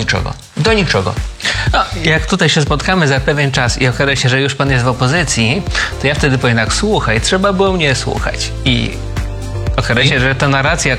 niczego. Do niczego. No, jak tutaj się spotkamy za pewien czas i okaże się, że już pan jest w opozycji, to ja wtedy powiem tak, słuchaj, trzeba było mnie słuchać. I okaże się, że ta narracja,